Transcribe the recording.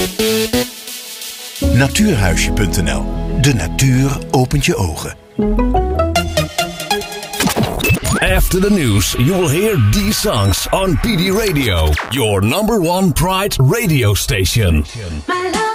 Natuurhuisje.nl. De natuur opent je ogen. After the news, you will hear these songs on PD Radio, your number one Pride radio station.